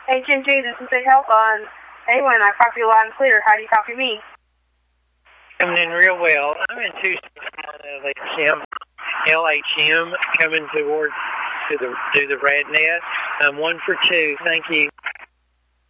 HNG, this is the help on A1. I copy you loud and clear. How do you copy me? Coming in real well. I'm in 269 LHM coming towards to the RadNet. I'm 1 for 2. Thank you.